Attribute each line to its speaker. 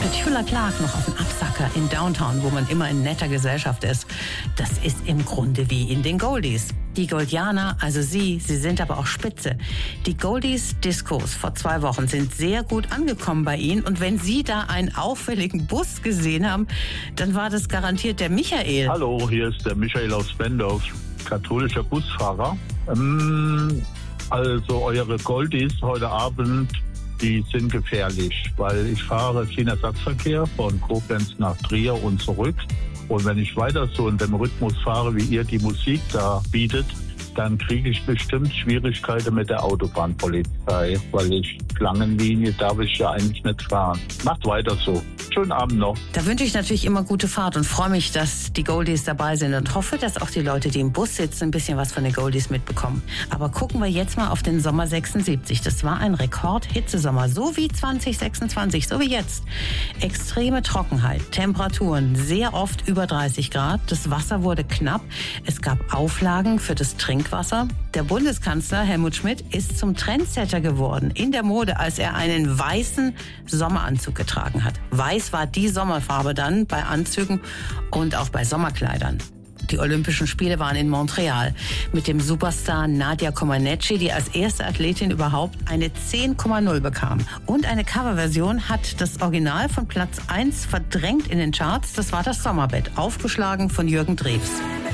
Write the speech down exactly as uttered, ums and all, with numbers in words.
Speaker 1: Petula Clark noch auf den Absacker in Downtown, wo man immer in netter Gesellschaft ist. Das ist im Grunde wie in den Goldies. Die Goldianer, also Sie, Sie sind aber auch spitze. Die Goldies Discos vor zwei Wochen sind sehr gut angekommen bei Ihnen. Und wenn Sie da einen auffälligen Bus gesehen haben, dann war das garantiert der Michael.
Speaker 2: Hallo, hier ist der Michael aus Bendorf, katholischer Busfahrer. Ähm, also eure Goldies heute Abend, die sind gefährlich, weil ich fahre Schienenersatzverkehr von Koblenz nach Trier und zurück. Und wenn ich weiter so in dem Rhythmus fahre, wie ihr die Musik da bietet, dann kriege ich bestimmt Schwierigkeiten mit der Autobahnpolizei, weil ich Schlangenlinie darf ich ja eigentlich nicht fahren. Macht weiter so. Schönen Abend noch.
Speaker 1: Da wünsche ich natürlich immer gute Fahrt und freue mich, dass die Goldies dabei sind und hoffe, dass auch die Leute, die im Bus sitzen, ein bisschen was von den Goldies mitbekommen. Aber gucken wir jetzt mal auf den Sommer sechsundsiebzig. Das war ein Rekord-Hitzesommer, so wie zwanzig sechsundzwanzig, so wie jetzt. Extreme Trockenheit, Temperaturen sehr oft über dreißig Grad. Das Wasser wurde knapp. Es gab Auflagen für das Trinkwasser. Der Bundeskanzler Helmut Schmidt ist zum Trendsetter geworden in der Mode, als er einen weißen Sommeranzug getragen hat. Weiß war die Sommerfarbe dann bei Anzügen und auch bei Sommerkleidern. Die Olympischen Spiele waren in Montreal mit dem Superstar Nadia Comaneci, die als erste Athletin überhaupt eine zehn Komma null bekam. Und eine Coverversion hat das Original von Platz eins verdrängt in den Charts. Das war das Sommerbett, aufgeschlagen von Jürgen Drews.